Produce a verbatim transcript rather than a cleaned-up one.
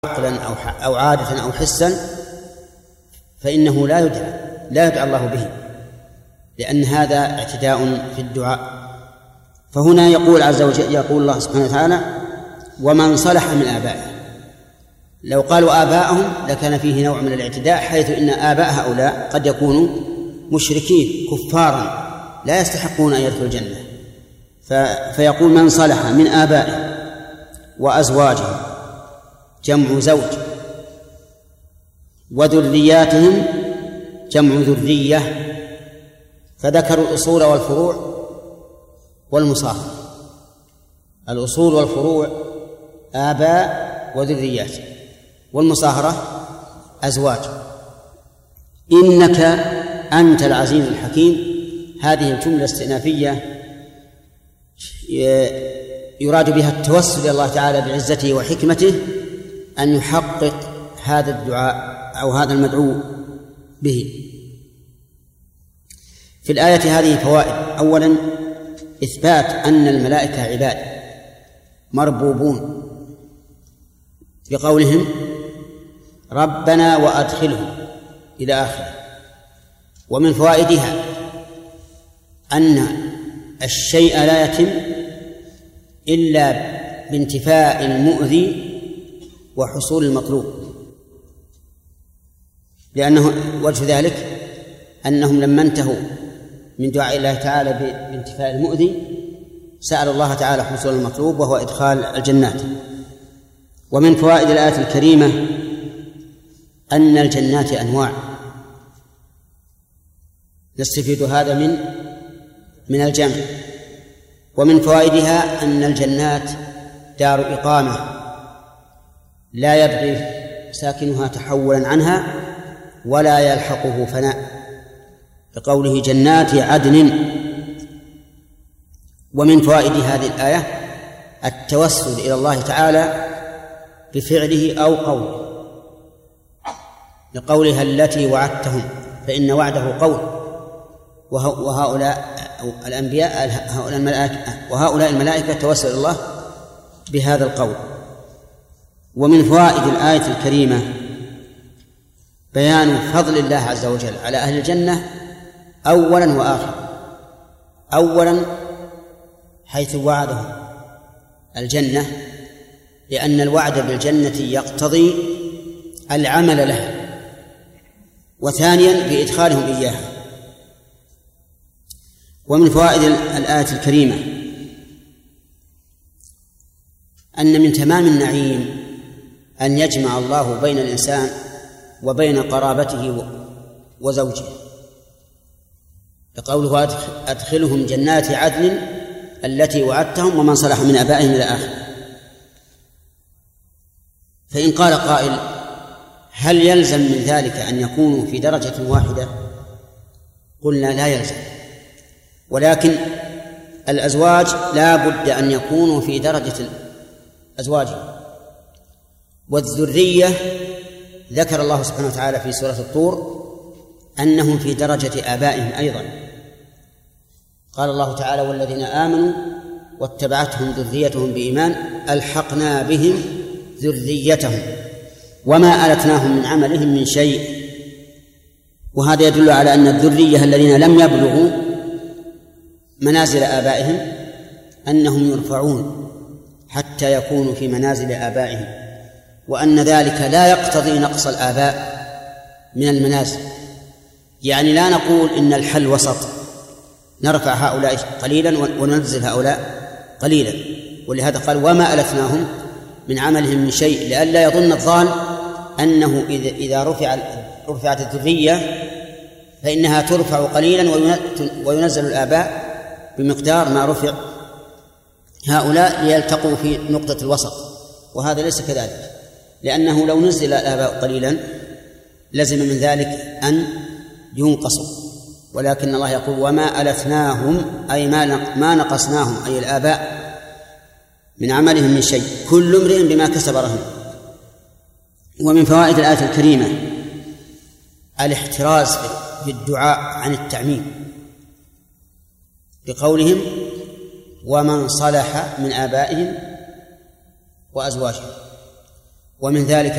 عقلا أو عادة أو حسا فإنه لا يدعى لا يدعى الله به، لأن هذا اعتداء في الدعاء. فهنا يقول عز وجل، يقول الله سبحانه وتعالى: ومن صلح من آبائه. لو قالوا آبائهم لكان فيه نوع من الاعتداء، حيث إن آباء هؤلاء قد يكونوا مشركين كفارا لا يستحقون أن يدخلوا الجنة، فيقول من صلح من آبائه وأزواجهم جمع زوج، وذرياتهم جمع ذرية، فذكروا الأصول والفروع والمصاهرة. الأصول والفروع آباء وذريات، والمصاهرة أزواج. إنك أنت العزيز الحكيم، هذه الجملة استئنافية يراد بها التوسل إلى الله تعالى بعزته وحكمته أن يحقق هذا الدعاء أو هذا المدعو به. في الآية هذه فوائد. أولا، إثبات أن الملائكة عباد مربوبون بقولهم ربنا وأدخلهم إلى آخره. ومن فوائدها أن الشيء لا يتم إلا بانتفاء المؤذي وحصول المطلوب، لأنه وجه ذلك أنهم لما انتهوا من دعاء الله تعالى بانتفاء المؤذي سأل الله تعالى حصول المطلوب وهو إدخال الجنات. ومن فوائد الآية الكريمة أن الجنات أنواع، نستفيد هذا من من الجمع. ومن فوائدها أن الجنات دار إقامة لا يبغي ساكنها تحولا عنها ولا يلحقه فناء، بقوله جنات عدن. ومن فوائد هذه الآية التوسل إلى الله تعالى بفعله أو قوله، لقولها التي وعدتهم، فإن وعده قول، وهؤلاء الأنبياء هؤلاء الملائكة وهؤلاء الملائكة توسل إلى الله بهذا القول. ومن فوائد الآية الكريمة بيان فضل الله عز وجل على أهل الجنة أولا وآخرا. أولا حيث وعدهم الجنة، لأن الوعد بالجنة يقتضي العمل لها. وثانيا بإدخالهم إياها. ومن فوائد الآية الكريمة أن من تمام النعيم أن يجمع الله بين الإنسان وبين قرابته وزوجه، لقوله أدخلهم جنات عدن التي وعدتهم ومن صلح من آبائهم إلى آخره. فإن قال قائل هل يلزم من ذلك أن يكونوا في درجة واحدة؟ قلنا لا يلزم، ولكن الأزواج لا بد أن يكونوا في درجة أزواجهم. والذرية ذكر الله سبحانه وتعالى في سورة الطور أنهم في درجة آبائهم أيضا. قال الله تعالى والذين آمنوا واتبعتهم ذريتهم بإيمان ألحقنا بهم ذريتهم وما ألتناهم من عملهم من شيء. وهذا يدل على أن الذرية الذين لم يبلغوا منازل آبائهم أنهم يرفعون حتى يكونوا في منازل آبائهم، وأن ذلك لا يقتضي نقص الآباء من المنازل. يعني لا نقول إن الحل وسط، نرفع هؤلاء قليلا وننزل هؤلاء قليلا. ولهذا قال وما ألتناهم من عملهم من شيء، لئلا يظن الظان أنه إذا رفع رفعت الذرية فإنها ترفع قليلا وينزل الآباء بمقدار ما رفع هؤلاء ليلتقوا في نقطة الوسط، وهذا ليس كذلك، لأنه لو نزل الآباء قليلا لزم من ذلك أن ينقصوا. ولكن الله يقول وما ألتناهم أي ما نقصناهم أي الآباء من عملهم من شيء، كل امرئ بما كسب رهن. ومن فوائد الآية الكريمة الاحتراز في الدعاء عن التعميم، بقولهم ومن صلح من آبائهم وأزواجهم. ومن ذلك